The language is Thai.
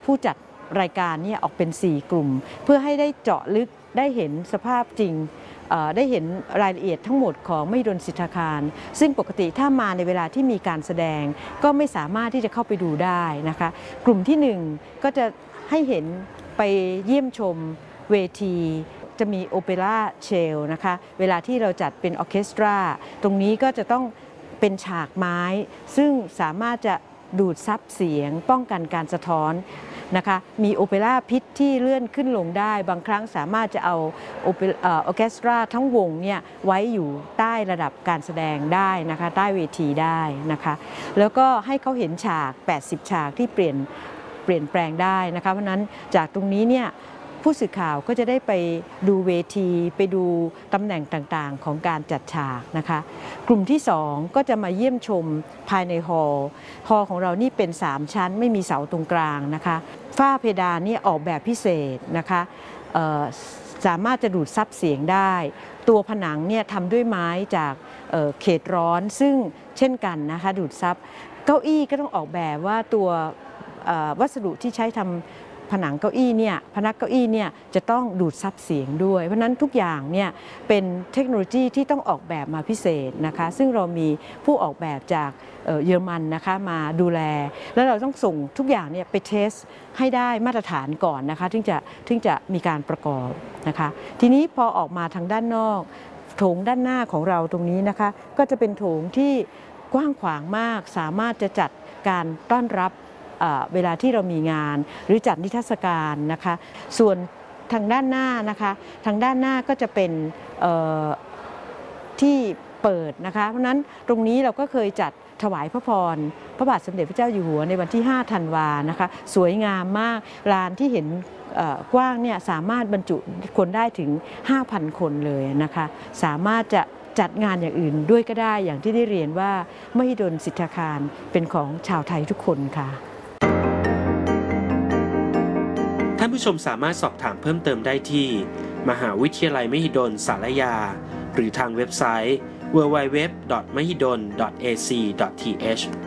ผู้จัดรายการเนี่ยออกเป็น4กลุ่มเพื่อให้ได้เจาะลึกได้เห็นสภาพจริงได้เห็นรายละเอียดทั้งหมดของมหิดลสิทธาคารซึ่งปกติถ้ามาในเวลาที่มีการแสดงก็ไม่สามารถที่จะเข้าไปดูได้นะคะกลุ่มที่1ก็จะให้เห็นไปเยี่ยมชมเวทีจะมีโอเปร่าเชลนะคะเวลาที่เราจัดเป็นออร์เคสตราตรงนี้ก็จะต้องเป็นฉากไม้ซึ่งสามารถจะดูดซับเสียงป้องกันการสะท้อนนะคะมีโอเปร่าพิทที่เลื่อนขึ้นลงได้บางครั้งสามารถจะเอาออร์เคสตราทั้งวงเนี่ยไว้อยู่ใต้ระดับการแสดงได้นะคะใต้เวทีได้นะคะแล้วก็ให้เขาเห็นฉาก80ฉากที่เปลี่ยนแปลงได้นะคะเพราะนั้นจากตรงนี้เนี่ยผู้สื่อข่าวก็จะได้ไปดูเวทีไปดูตำแหน่งต่างๆของการจัดฉากนะคะกลุ่มที่2ก็จะมาเยี่ยมชมภายในฮอลล์ของเรานี่เป็น3ชั้นไม่มีเสาตรงกลางนะคะฝ้าเพดานนี่ออกแบบพิเศษนะคะสามารถจะดูดซับเสียงได้ตัวผนังเนี่ยทำด้วยไม้จากเขตร้อนซึ่งเช่นกันนะคะดูดซับเก้าอี้ก็ต้องออกแบบว่าตัววัสดุที่ใช้ทำผนังเก้าอี้เนี่ยพนักเก้าอี้เนี่ยจะต้องดูดซับเสียงด้วยเพราะนั้นทุกอย่างเนี่ยเป็นเทคโนโลยีที่ต้องออกแบบมาพิเศษนะคะซึ่งเรามีผู้ออกแบบจากเยอรมันนะคะมาดูแลแล้วเราต้องส่งทุกอย่างเนี่ยไปเทสให้ได้มาตรฐานก่อนนะคะถึงจะมีการประกอบนะคะทีนี้พอออกมาทางด้านนอกโถงด้านหน้าของเราตรงนี้นะคะก็จะเป็นโถงที่กว้างขวางมากสามารถจะจัดการต้อนรับเวลาที่เรามีงานหรือจัดนิทรรศการนะคะส่วนทางด้านหน้านะคะทางด้านหน้าก็จะเป็นที่เปิดนะคะเพราะนั้นตรงนี้เราก็เคยจัดถวายพระพรพระบาทสมเด็จพระเจ้าอยู่หัวในวันที่5ธันวานะคะสวยงามมากลานที่เห็นกว้างเนี่ยสามารถบรรจุคนได้ถึง 5,000 คนเลยนะคะสามารถจะจัดงานอย่างอื่นด้วยก็ได้อย่างที่ได้เรียนว่ามหิดลสิทธาคารเป็นของชาวไทยทุกคนค่ะท่านผู้ชมสามารถสอบถามเพิ่มเติมได้ที่มหาวิทยาลัยมหิดลสารยาหรือทางเว็บไซต์ www.mahidol.ac.th